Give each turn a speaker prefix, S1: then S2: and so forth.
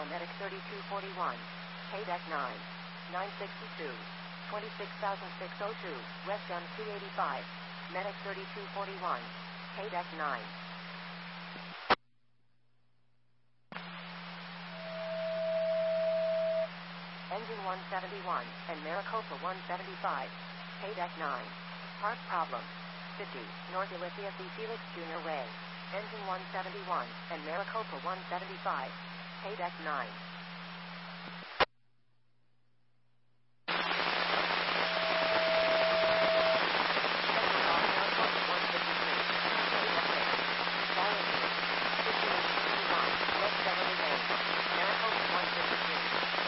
S1: Medic 3241. K-Deck 9. 962. 26,602. West Gun 285. Medic 3241. K-Deck 9. Engine 171 and Maricopa 175. K-Deck 9. Park problem. 50. North Ulysses E. Felix Jr. Way. Engine 171 and Maricopa 175. K-Deck 9.